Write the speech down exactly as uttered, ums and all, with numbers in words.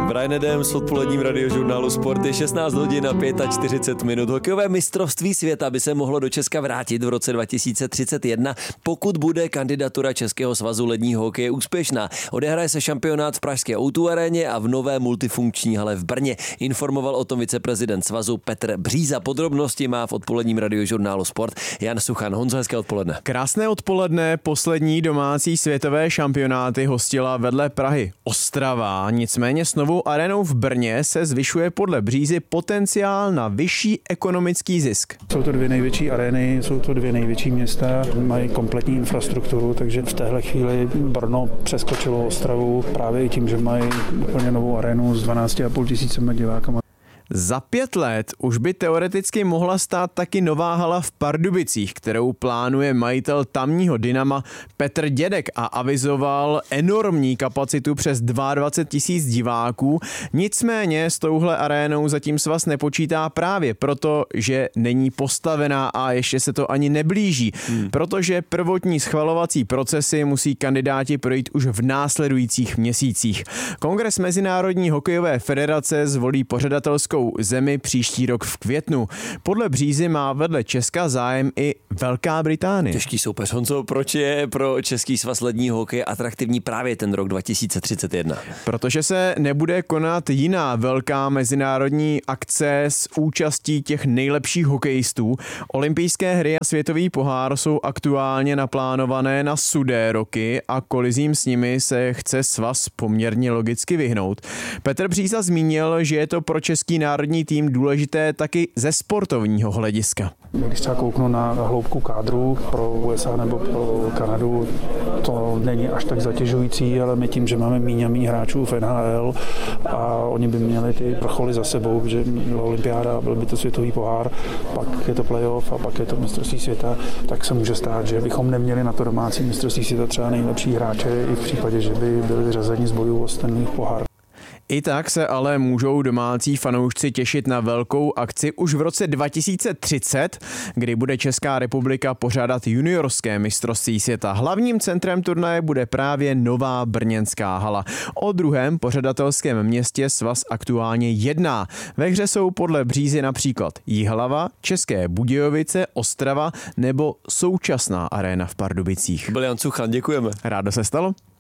Brian Adams s odpoledním radiožurnálu Sport je šestnáct hodin a čtyřicet pět minut. Hokejové mistrovství světa by se mohlo do Česka vrátit v roce dva tisíce třicet jedna, pokud bude kandidatura Českého svazu ledního hokeje úspěšná. Odehraje se šampionát v pražské ó dvě aréně a v nové multifunkční hale v Brně. Informoval o tom viceprezident svazu Petr Bříza. Podrobnosti má v odpoledním radiožurnálu Sport Jan Suchan. Honzo, hezké odpoledne. Krásné odpoledne. Poslední domácí světové šampionáty hostila vedle Prahy Ostrava. Nicméně s novou arénou v Brně se zvyšuje podle Břízy potenciál na vyšší ekonomický zisk. Jsou to dvě největší arény, jsou to dvě největší města, mají kompletní infrastrukturu, takže v téhle chvíli Brno přeskočilo Ostravu právě i tím, že mají úplně novou arénu s dvanácti a půl tisícema divákama. Za pět let už by teoreticky mohla stát taky nová hala v Pardubicích, kterou plánuje majitel tamního Dynama Petr Dědek a avizoval enormní kapacitu přes dvacet dva tisíc diváků. Nicméně s touhle arénou zatím svaz nepočítá právě proto, že není postavená a ještě se to ani neblíží, hmm. protože prvotní schvalovací procesy musí kandidáti projít už v následujících měsících. Kongres Mezinárodní hokejové federace zvolí pořadatelskou zemi příští rok v květnu. Podle Břízy má vedle Česka zájem i Velká Británie. Těžký soupeř. Honzo, proč je pro Český svaz ledního hokeje atraktivní právě ten rok dva tisíce třicet jedna? Protože se nebude konat jiná velká mezinárodní akce s účastí těch nejlepších hokejistů. Olympijské hry a světový pohár jsou aktuálně naplánované na sudé roky a kolizím s nimi se chce svaz poměrně logicky vyhnout. Petr Bříza zmínil, že je to pro český národní tým důležité taky ze sportovního hlediska. Když třeba kouknu na hloubku kádru pro U S A nebo pro Kanadu, to není až tak zatěžující, ale my tím, že máme míň a míň hráčů v N H L a oni by měli ty vrcholy za sebou, že byla olympiáda, byl by to světový pohár, pak je to playoff a pak je to mistrovství světa, tak se může stát, že bychom neměli na to domácí mistrovství světa třeba nejlepší hráče i v případě, že by byli vyřazeni z bojů o ten pohár. I tak se ale můžou domácí fanoušci těšit na velkou akci už v roce dva tisíce třicet, kdy bude Česká republika pořádat juniorské mistrovství světa. Hlavním centrem turnaje bude právě nová brněnská hala. O druhém pořadatelském městě svaz aktuálně jedná. Ve hře jsou podle Břízy například Jihlava, České Budějovice, Ostrava nebo současná aréna v Pardubicích. Byl Jan Suchan, děkujeme. Rádo se stalo.